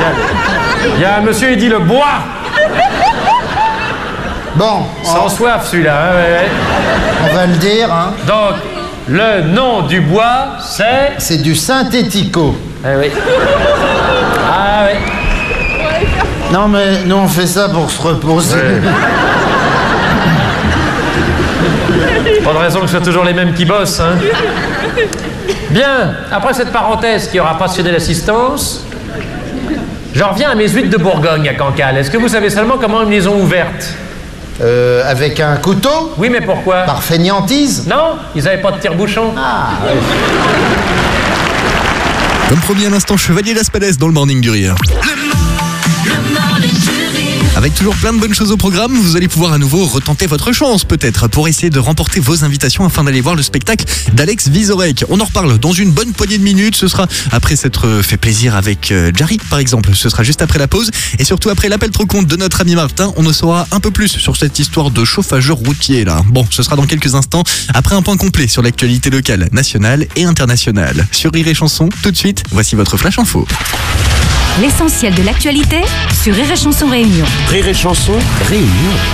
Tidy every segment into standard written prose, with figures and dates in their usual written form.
Il y a un monsieur, il dit le bois. Bon, Sans soif, celui-là. Hein, ouais. on va le dire, hein. Donc, le nom du bois, c'est... C'est du synthético. Ah oui. Ah oui. Non, mais nous, on fait ça pour se reposer. Ouais. Pas de raison que ce soit toujours les mêmes qui bossent, hein. Bien, après cette parenthèse qui aura passionné l'assistance, j'en reviens à mes huîtres de Bourgogne à Cancale. Est-ce que vous savez seulement comment ils les ont ouvertes? Avec un couteau? Oui, mais pourquoi? Par fainéantise? Non, ils n'avaient pas de tire-bouchon. Ah, oui. Comme promis à l'instant, Chevalier Laspalès dans le Morning du Rire. Avec toujours plein de bonnes choses au programme, vous allez pouvoir à nouveau retenter votre chance peut-être pour essayer de remporter vos invitations afin d'aller voir le spectacle d'Alex Vizorek. On en reparle dans une bonne poignée de minutes, ce sera après s'être fait plaisir avec Jarry par exemple, ce sera juste après la pause et surtout après l'appel trop compte de notre ami Martin, on en saura un peu plus sur cette histoire de chauffageur routier là. Bon, ce sera dans quelques instants après un point complet sur l'actualité locale, nationale et internationale. Sur Rire et Chanson, tout de suite, voici votre Flash Info. L'essentiel de l'actualité sur Rire et Chanson Réunion. Rire et Chanson Réunion.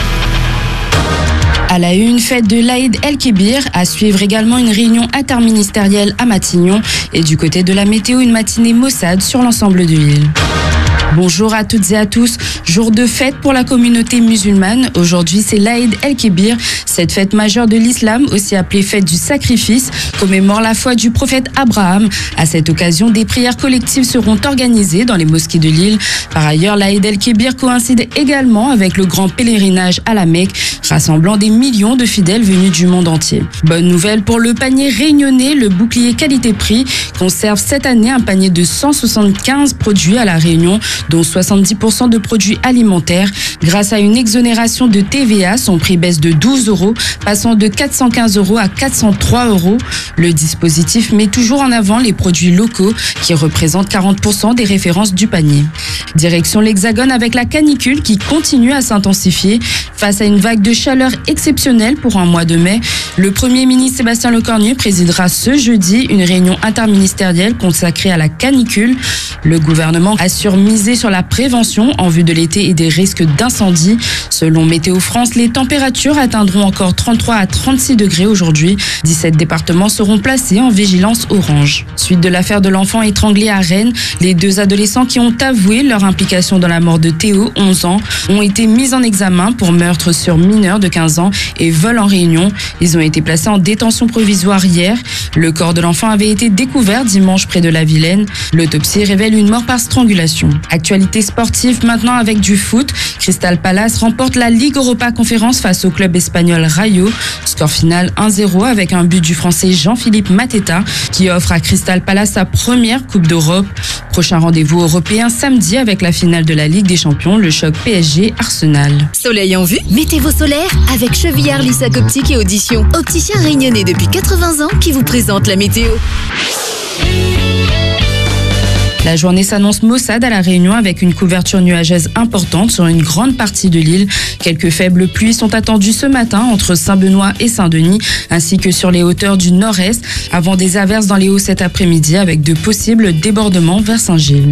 À la une, fête de l'Aïd El-Kébir, à suivre également une réunion interministérielle à Matignon et du côté de la météo, une matinée maussade sur l'ensemble de l'île. Bonjour à toutes et à tous. Jour de fête pour la communauté musulmane. Aujourd'hui, c'est l'Aïd El-Kébir. Cette fête majeure de l'islam, aussi appelée fête du sacrifice, commémore la foi du prophète Abraham. À cette occasion, des prières collectives seront organisées dans les mosquées de l'île. Par ailleurs, l'Aïd El-Kébir coïncide également avec le grand pèlerinage à la Mecque, rassemblant des millions de fidèles venus du monde entier. Bonne nouvelle pour le panier réunionnais, le bouclier qualité-prix conserve cette année un panier de 175 produits à la Réunion, dont 70% de produits alimentaires. Grâce à une exonération de TVA, son prix baisse de 12 €, passant de 415 € à 403 €. Le dispositif met toujours en avant les produits locaux qui représentent 40% des références du panier. Direction l'Hexagone avec la canicule qui continue à s'intensifier. Face à une vague de chaleur exceptionnelle pour un mois de mai, le Premier ministre Sébastien Lecornu présidera ce jeudi une réunion interministérielle consacrée à la canicule. Le gouvernement assure miser sur la prévention en vue de l'été et des risques d'incendie. Selon Météo France, les températures atteindront encore 33 à 36 degrés aujourd'hui. 17 départements seront placés en vigilance orange. Suite de l'affaire de l'enfant étranglé à Rennes, les deux adolescents qui ont avoué leur implication dans la mort de Théo, 11 ans, ont été mis en examen pour meurtre sur mineur de 15 ans et vol en Réunion. Ils ont été placés en détention provisoire hier. Le corps de l'enfant avait été découvert dimanche près de la Vilaine. L'autopsie révèle une mort par strangulation. Actualité sportive maintenant avec du foot. Crystal Palace remporte la Ligue Europa Conférence face au club espagnol Rayo. Score final 1-0 avec un but du français Jean-Philippe Mateta qui offre à Crystal Palace sa première Coupe d'Europe. Prochain rendez-vous européen samedi avec la finale de la Ligue des Champions, le choc PSG-Arsenal. Soleil en vue, mettez vos solaires avec Chevillard Lissac Optique et Audition. Opticien réunionnais depuis 80 ans qui vous présente la météo. La journée s'annonce maussade à la Réunion avec une couverture nuageuse importante sur une grande partie de l'île. Quelques faibles pluies sont attendues ce matin entre Saint-Benoît et Saint-Denis, ainsi que sur les hauteurs du nord-est, avant des averses dans les hauts cet après-midi avec de possibles débordements vers Saint-Gilles.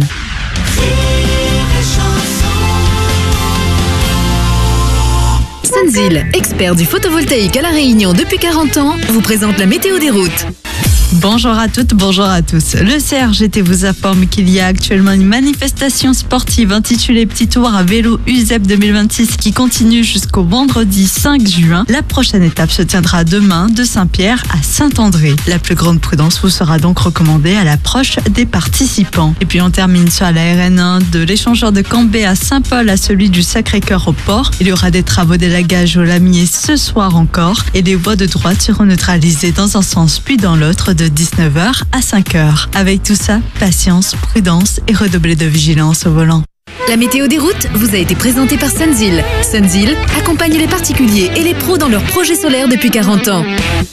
Sunzil, expert du photovoltaïque à La Réunion depuis 40 ans, vous présente la météo des routes. Bonjour à toutes, bonjour à tous. Le CRGT vous informe qu'il y a actuellement une manifestation sportive intitulée Petit Tour à vélo USEP 2026 qui continue jusqu'au vendredi 5 juin. La prochaine étape se tiendra demain de Saint-Pierre à Saint-André. La plus grande prudence vous sera donc recommandée à l'approche des participants. Et puis on termine sur la RN1 de l'échangeur de Cambé à Saint-Paul à celui du Sacré-Cœur au port. Il y aura des travaux d'élagage au Lamier ce soir encore et les voies de droite seront neutralisées dans un sens puis dans l'autre de 19h à 5h. Avec tout ça, patience, prudence et redoubler de vigilance au volant. La météo des routes vous a été présentée par Sunzil. Sunzil accompagne les particuliers et les pros dans leurs projets solaires depuis 40 ans.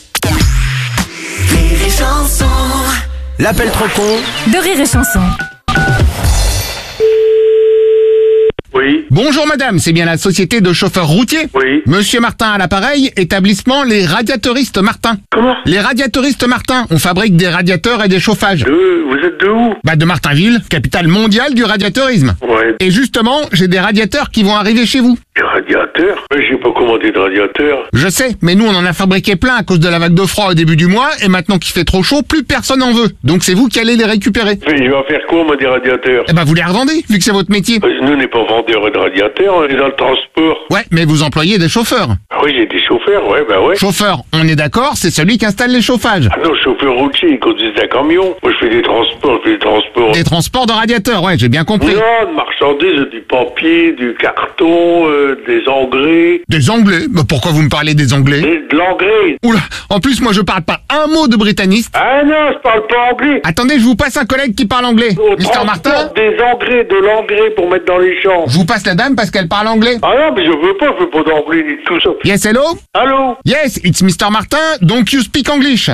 Rire et Chanson. L'appel trop con De Rire et Chanson. Oui. Bonjour madame, c'est bien la société de chauffeurs routiers? Oui. Monsieur Martin à l'appareil, établissement Les Radiateuristes Martin. Comment? Les Radiateuristes Martin, on fabrique des radiateurs et des chauffages. Vous êtes de où? Bah de Martinville, capitale mondiale du radiateurisme. Ouais. Et justement, j'ai des radiateurs qui vont arriver chez vous. Des radiateurs? Mais j'ai pas commandé de radiateurs. Je sais, mais nous on en a fabriqué plein à cause de la vague de froid au début du mois, et maintenant qu'il fait trop chaud, plus personne en veut. Donc c'est vous qui allez les récupérer. Mais je vais faire quoi, moi, des radiateurs? Eh ben vous les revendez, vu que c'est votre métier. Nous, on n'est pas vendeurs de radiateurs, on est dans le transport. Ouais, mais vous employez des chauffeurs. Ah oui, j'ai des chauffeurs, ouais, bah ouais. Chauffeur, on est d'accord, c'est celui qui installe les chauffages. Ah non, chauffeur routier, ils conduisent un camion. Moi, je fais des transports, Des transports de radiateurs, ouais, j'ai bien compris. Non, de marchandises, du papier, du carton, des engrais. Des Anglais? Mais pourquoi vous me parlez des Anglais? De l'engrais. Oula, en plus moi je parle pas un mot de britaniste. Ah non, je parle pas anglais. Attendez, je vous passe un collègue qui parle anglais. On Mr. transporte Martin? des engrais, de l'engrais pour mettre dans les champs. Je vous passe la dame parce qu'elle parle anglais. Ah non, mais je veux pas d'engrais ni de tout ça. Yes, hello? Allô? Yes, it's Mr. Martin, donc you speak English.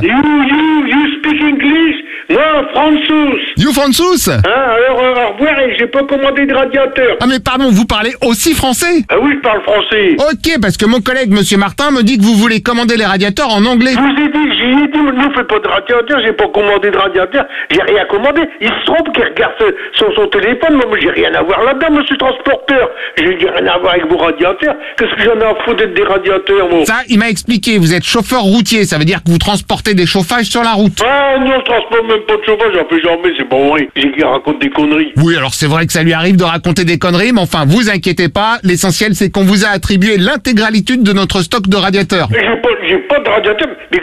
You speak English? Non, François. You Francis? Alors, au revoir, et j'ai pas commandé de radiateur. Ah mais pardon, vous parlez aussi français? Ah oui, je parle français. Ok, parce que mon collègue Monsieur Martin me dit que vous voulez commander les radiateurs en anglais. Je vous ai dit, ne fais pas de radiateur, j'ai pas commandé de radiateur, j'ai rien commandé. Il se trompe qu'il regarde sur son téléphone, moi j'ai rien à voir là-dedans, monsieur transporteur. J'ai rien à voir avec vos radiateurs. Qu'est-ce que j'en ai à foutre d'être des radiateurs, moi? Ça, il m'a expliqué, vous êtes chauffeur routier, ça veut dire que vous transportez des chauffages sur la route. Ah non, je transporte même pas de chauffage, j'en fais jamais, c'est pas vrai. J'ai qui raconte des conneries. Oui, alors c'est vrai que ça lui arrive de raconter des conneries, mais enfin, vous inquiétez pas, l'essentiel c'est qu'on vous a attribué l'intégralité de notre stock de radiateurs. J'ai pas de radiateur, mais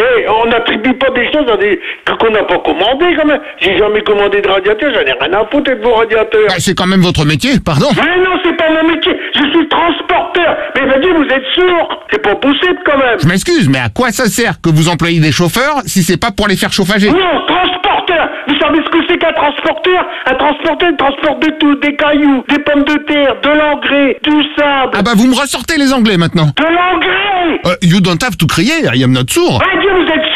on n'attribue pas des choses qu'on n'a pas commandé quand même. J'ai jamais commandé de radiateur, j'en ai rien à foutre de vos radiateurs. Bah, c'est quand même votre métier, pardon. Mais non, c'est pas mon métier, je suis transporteur. Mais vas-y, vous êtes sourd, c'est pas possible quand même. Je m'excuse, mais à quoi ça sert que vous employez des chauffeurs si c'est pas pour les faire chauffager? Non, transporteur. Vous savez ce que c'est qu'un transporteur? Un transporteur, il transporte de tout, des cailloux, des pommes de terre, de l'engrais, du sable. Ah bah vous me ressortez les Anglais maintenant. De l'engrais. You don't have to crier, I am not sourd. Ah Dieu, vous êtes